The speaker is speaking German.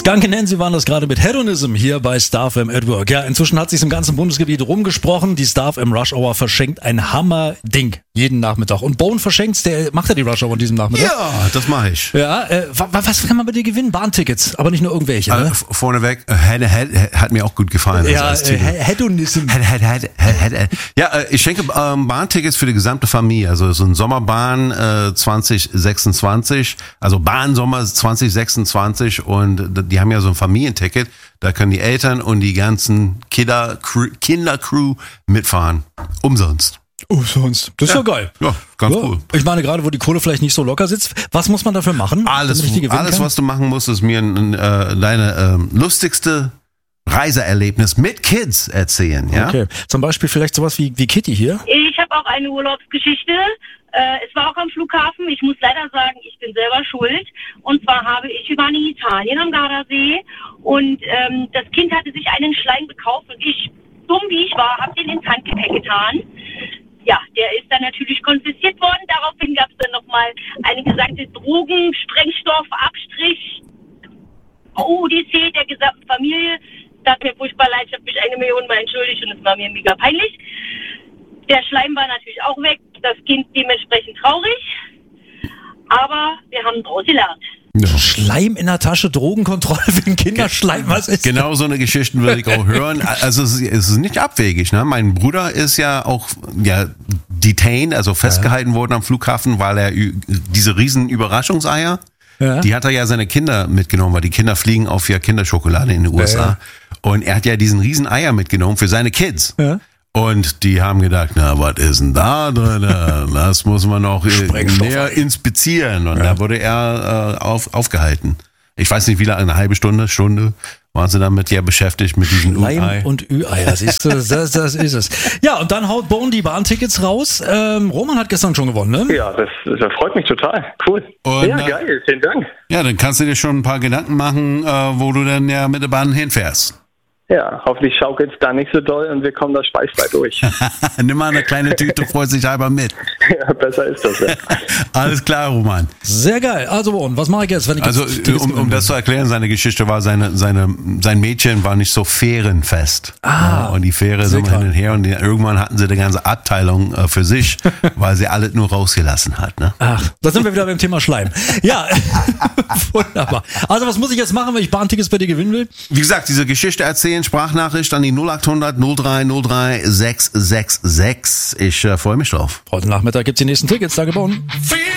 Skunk Nancy waren das gerade mit Hedonism hier bei Star FM at Work. Ja, inzwischen hat sich im ganzen Bundesgebiet rumgesprochen. Die Star FM Rush Hour verschenkt ein Hammer-Ding jeden Nachmittag. Und Bone verschenkt's, der macht ja die Rush Hour an diesem Nachmittag. Ja, das mache ich. Ja, was kann man bei dir gewinnen? Bahntickets, aber nicht nur irgendwelche. Ne? Vorneweg, hat mir auch gut gefallen. Ja, Hedonism. Ja, ich schenke Bahntickets für die gesamte Familie. Also so ein Sommerbahn 2026, also Bahnsommer 2026 und die haben ja so ein Familienticket. Da können die Eltern und die ganzen Kindercrew mitfahren. Umsonst. Umsonst. Das ist ja geil. Ja, ganz cool. Ich meine, gerade wo die Kohle vielleicht nicht so locker sitzt, was muss man dafür machen? Alles, was du machen musst, ist mir deine lustigste Reiseerlebnis mit Kids erzählen. Ja? Okay. Zum Beispiel vielleicht sowas wie Kitty hier. Ich habe auch eine Urlaubsgeschichte. Es war auch am Flughafen. Ich muss leider sagen, ich bin selber schuld. Und zwar wir waren in Italien am Gardasee und das Kind hatte sich einen Schleim gekauft und ich, dumm wie ich war, habe den ins Handgepäck getan. Ja, der ist dann natürlich konfisziert worden. Daraufhin gab es dann nochmal eine gesagte Drogen-Sprengstoff-Abstrich Odyssee der gesamten Familie. Tat mir furchtbar leid, ich habe mich 1 Million Mal entschuldigt und es war mir mega peinlich. Der Schleim war natürlich auch weg, das Kind dementsprechend traurig, aber wir haben daraus gelernt. Ja. Schleim in der Tasche, Drogenkontrolle wegen Kinderschleim, was ist das? Genau so eine Geschichte würde ich auch hören. Also es ist nicht abwegig. Ne? Mein Bruder ist ja auch detained, also festgehalten worden am Flughafen, weil er diese riesen Überraschungseier, die hat er ja seine Kinder mitgenommen, weil die Kinder fliegen auf Kinderschokolade in den USA. Ja. Und er hat ja diesen riesen Eier mitgenommen für seine Kids. Ja. Und die haben gedacht, na, was ist denn da drin? Das muss man noch näher inspizieren. Und da wurde er aufgehalten. Ich weiß nicht, wie lange, eine halbe Stunde waren sie damit beschäftigt mit diesen Leim und Ü-Eier, siehst du, das ist es. Ja, und dann haut Bone die Bahntickets raus. Roman hat gestern schon gewonnen, ne? Ja, das freut mich total. Cool. Und ja, geil, vielen Dank. Ja, dann kannst du dir schon ein paar Gedanken machen, wo du dann mit der Bahn hinfährst. Ja, hoffentlich schaukelt es da nicht so doll und wir kommen da speisfrei durch. Nimm mal eine kleine Tüte vorsichtshalber mit. Ja, besser ist das, ja. Alles klar, Roman. Sehr geil. Also, was mache ich jetzt, wenn ich um das zu erklären, seine Geschichte war, sein Mädchen war nicht so fährenfest. Und die Fähre sind hin und her und irgendwann hatten sie die ganze Abteilung für sich, weil sie alles nur rausgelassen hat. Ne? Ach, da sind wir wieder beim Thema Schleim. Ja, wunderbar. Also, was muss ich jetzt machen, wenn ich Bahntickets bei dir gewinnen will? Wie gesagt, diese Geschichte erzählen, Sprachnachricht an die 0800 0303 666. Ich freue mich drauf. Heute Nachmittag gibt's die nächsten Tickets, da gewonnen.